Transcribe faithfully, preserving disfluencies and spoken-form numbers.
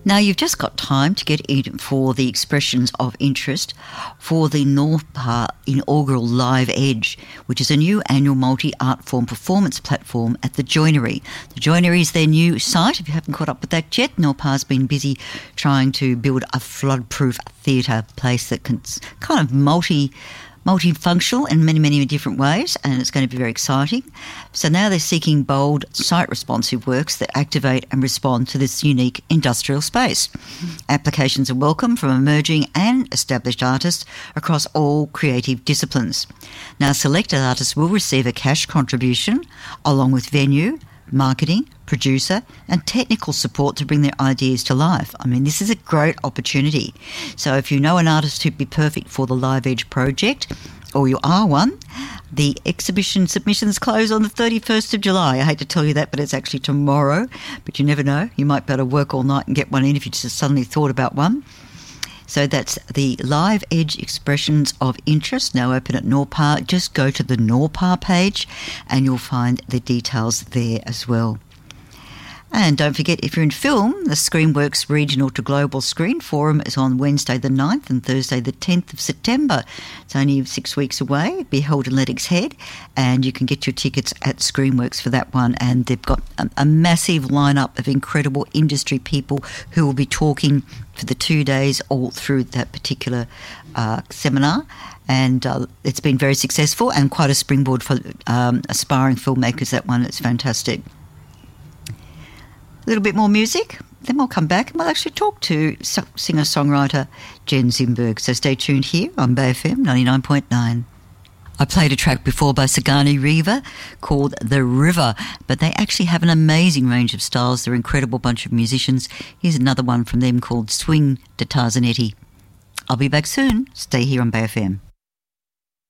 Now, you've just got time to get in for the expressions of interest for the Norpa inaugural Live Edge, which is a new annual multi-art form performance platform at the Joinery. The Joinery is their new site. If you haven't caught up with that yet, Norpa's been busy trying to build a flood-proof theatre place that can kind of multi multifunctional in many, many different ways, and it's going to be very exciting. So now they're seeking bold, site-responsive works that activate and respond to this unique industrial space. Applications are welcome from emerging and established artists across all creative disciplines. Now, selected artists will receive a cash contribution along with venue, marketing, producer and technical support to bring their ideas to life. I mean, this is a great opportunity. So if you know an artist who'd be perfect for the Live Edge project, or you are one, the exhibition submissions close on the thirty-first of July. I hate to tell you that, but it's actually tomorrow. But you never know. You might be able to work all night and get one in if you just suddenly thought about one. So that's the Live Edge Expressions of Interest, now open at Norpa. Just go to the Norpa page and you'll find the details there as well. And don't forget, if you're in film, the ScreenWorks Regional to Global Screen Forum is on Wednesday the ninth and Thursday the tenth of September. It's only six weeks away. It'll be held in Lennox Head, and you can get your tickets at ScreenWorks for that one. And they've got a, a massive lineup of incredible industry people who will be talking for the two days all through that particular uh, seminar. And uh, it's been very successful and quite a springboard for um, aspiring filmmakers, that one. It's fantastic. A little bit more music, then we'll come back and we'll actually talk to singer-songwriter Jen Zimberg. So stay tuned here on Bay F M ninety-nine point nine. I played a track before by Sigourney Weaver called The River, but they actually have an amazing range of styles. They're an incredible bunch of musicians. Here's another one from them called Swing de Tarzanetti. I'll be back soon. Stay here on Bay F M.